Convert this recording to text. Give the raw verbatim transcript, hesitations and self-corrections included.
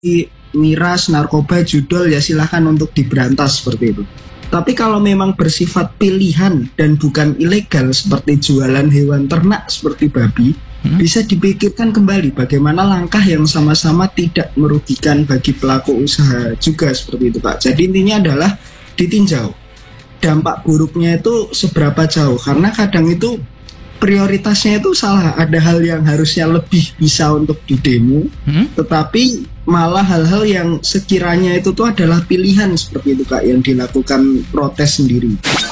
miras, narkoba, judol, ya silahkan untuk diberantas seperti itu. Tapi kalau memang bersifat pilihan dan bukan ilegal seperti jualan hewan ternak seperti babi, hmm? bisa dipikirkan kembali bagaimana langkah yang sama-sama tidak merugikan bagi pelaku usaha juga seperti itu, Pak. Jadi intinya adalah ditinjau dampak buruknya itu seberapa jauh, karena kadang itu prioritasnya itu salah. Ada hal yang harusnya lebih bisa untuk didemo, hmm? tetapi malah hal-hal yang sekiranya itu tuh adalah pilihan seperti itu, Kak, yang dilakukan protes sendiri.